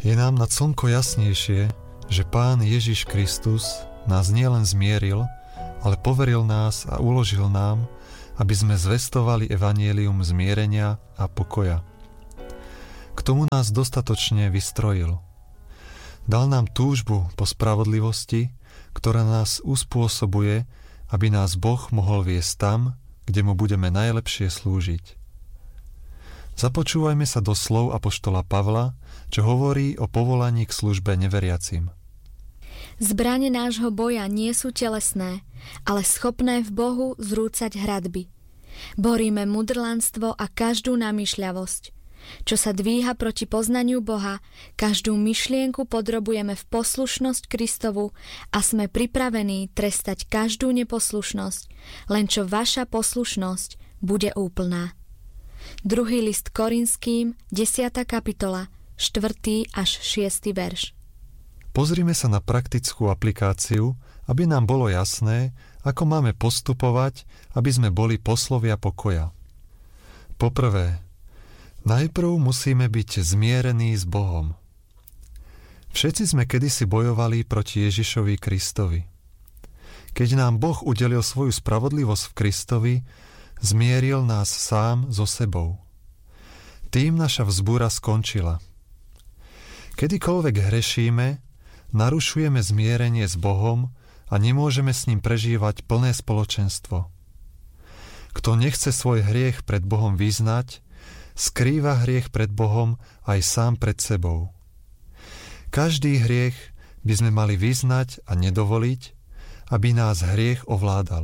Je nám nad slnko jasnejšie, že Pán Ježiš Kristus nás nielen zmieril, ale poveril nás a uložil nám, aby sme zvestovali evanjelium zmierenia a pokoja. K tomu nás dostatočne vystrojil. Dal nám túžbu po spravodlivosti, ktorá nás uspôsobuje, aby nás Boh mohol viesť tam, kde mu budeme najlepšie slúžiť. Započúvajme sa do slov apoštola Pavla, čo hovorí o povolaní k službe neveriacim. Zbrane nášho boja nie sú telesné, ale schopné v Bohu zrúcať hradby. Boríme mudrlanstvo a každú namýšľavosť. Čo sa dvíha proti poznaniu Boha, každú myšlienku podrobujeme v poslušnosť Kristovu a sme pripravení trestať každú neposlušnosť, len čo vaša poslušnosť bude úplná. 2. list Korinským, 10. kapitola, 4. až 6. verš. Pozrime sa na praktickú aplikáciu, aby nám bolo jasné, ako máme postupovať, aby sme boli poslovia pokoja. Poprvé, najprv musíme byť zmierení s Bohom. Všetci sme kedysi bojovali proti Ježišovi Kristovi. Keď nám Boh udelil svoju spravodlivosť v Kristovi, zmieril nás sám so sebou. Tým naša vzbúra skončila. Kedykoľvek hrešíme, narušujeme zmierenie s Bohom a nemôžeme s ním prežívať plné spoločenstvo. Kto nechce svoj hriech pred Bohom vyznať, skrýva hriech pred Bohom aj sám pred sebou. Každý hriech by sme mali vyznať a nedovoliť, aby nás hriech ovládal.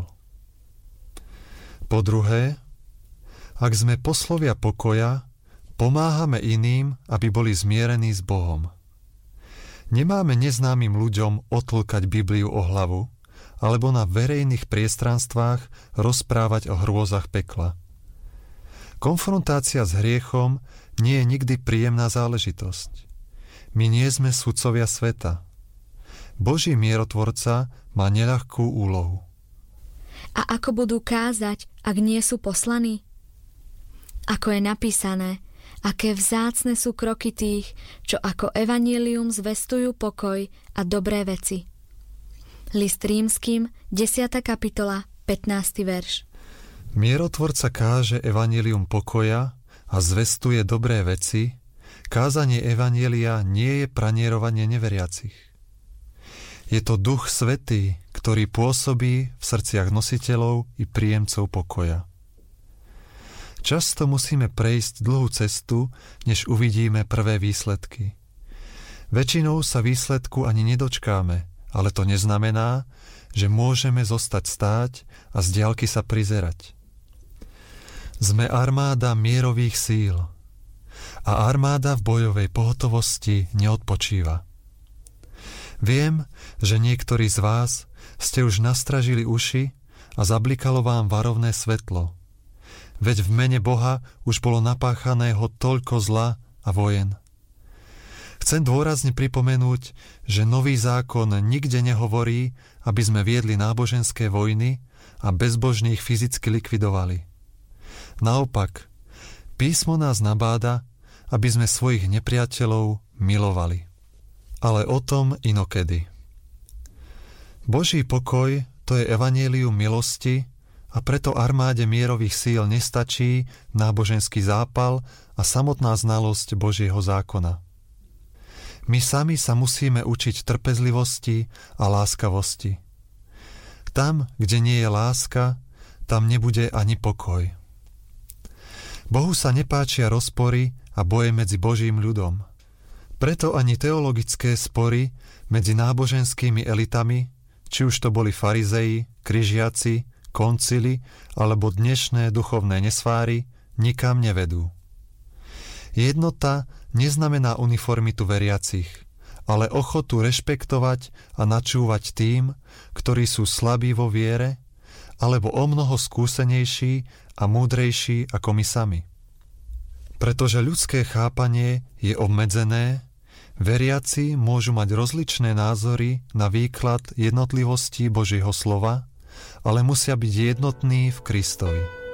Po druhé, ak sme poslovia pokoja, pomáhame iným, aby boli zmierení s Bohom. Nemáme neznámym ľuďom otlkať Bibliu o hlavu alebo na verejných priestranstvách rozprávať o hrôzach pekla. Konfrontácia s hriechom nie je nikdy príjemná záležitosť. My nie sme sudcovia sveta. Boží mierotvorca má neľahkú úlohu. A ako budú kázať, ak nie sú poslaní? Ako je napísané, aké vzácne sú kroky tých, čo ako evanjelium zvestujú pokoj a dobré veci. List Rímskym, 10. kapitola, 15. verš. Mierotvorca káže evanjelium pokoja a zvestuje dobré veci. Kázanie evanjelia nie je pranierovanie neveriacich. Je to Duch Svätý, ktorý pôsobí v srdciach nositeľov i príjemcov pokoja. Často musíme prejsť dlhú cestu, než uvidíme prvé výsledky. Väčšinou sa výsledku ani nedočkáme, ale to neznamená, že môžeme zostať stáť a z diaľky sa prizerať. Sme armáda mierových síl a armáda v bojovej pohotovosti neodpočíva. Viem, že niektorí z vás ste už nastražili uši a zablikalo vám varovné svetlo. Veď v mene Boha už bolo napáchaného toľko zla a vojen. Chcem dôrazne pripomenúť, že nový zákon nikde nehovorí, aby sme viedli náboženské vojny a bezbožných fyzicky likvidovali. Naopak, písmo nás nabáda, aby sme svojich nepriateľov milovali. Ale o tom inokedy. Boží pokoj, to je evanjelium milosti a preto armáde mierových síl nestačí náboženský zápal a samotná znalosť Božieho zákona. My sami sa musíme učiť trpezlivosti a láskavosti. Tam, kde nie je láska, tam nebude ani pokoj. Bohu sa nepáčia rozpory a boje medzi Božím ľudom. Preto ani teologické spory medzi náboženskými elitami, či už to boli farizeji, križiaci, koncili alebo dnešné duchovné nesváry, nikam nevedú. Jednota neznamená uniformitu veriacich, ale ochotu rešpektovať a načúvať tým, ktorí sú slabí vo viere alebo omnoho skúsenejší a múdrejší ako my sami. Pretože ľudské chápanie je obmedzené, veriaci môžu mať rozličné názory na výklad jednotlivosti Božieho slova, ale musia byť jednotní v Kristovi.